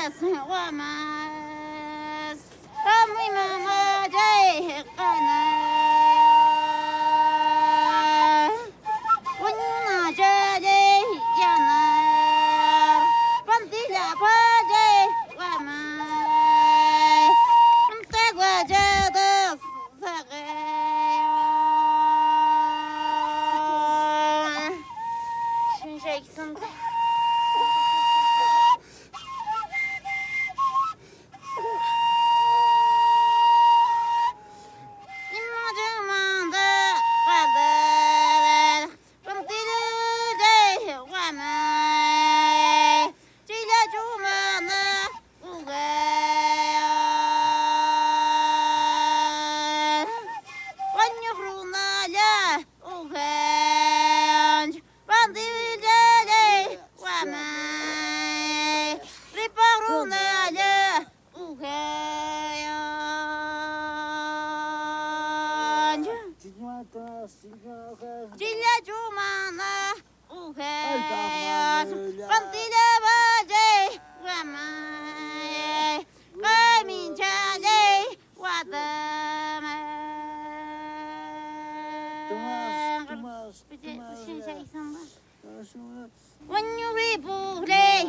وماس رمي ما جايه قنا ونينا جايه ينار بنتي لا باجيه وماي انت وجد صغير شن شيكسن Cilla cumana uheyas Pantila baje Ramay Kamin chale Wadame When you replay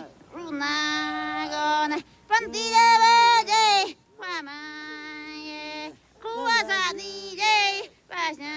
Runagon Pantila baje Ramay Kuwasani Basna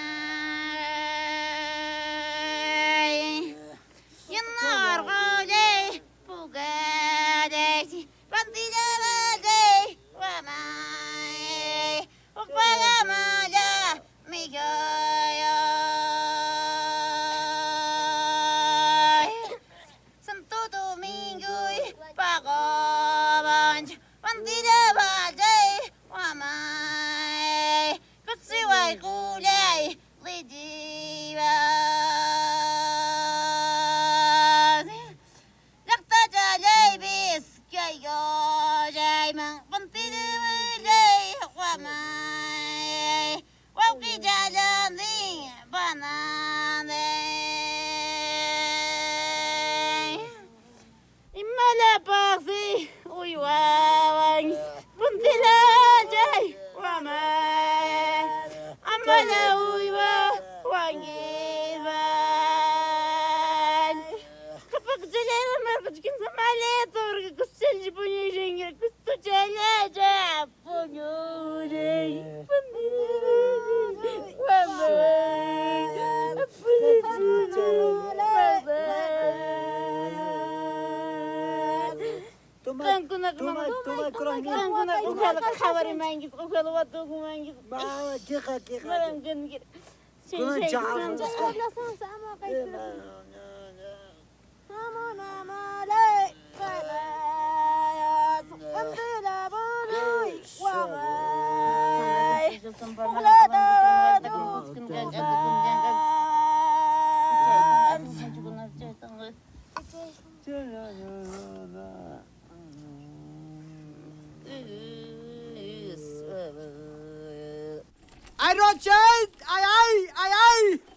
Ay Rothschild! Ay!